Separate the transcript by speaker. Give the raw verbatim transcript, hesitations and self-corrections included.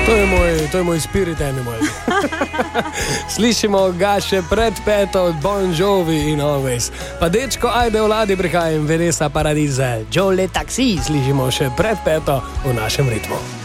Speaker 1: To je moj, to je moj spirit animal. Slišimo ga še pred peto od Bon Jovi in Always. Pa dečko, ajde vladi prihajam, Vanessa Paradise. Joe Le Taxi slišimo še pred peto v našem ritmu.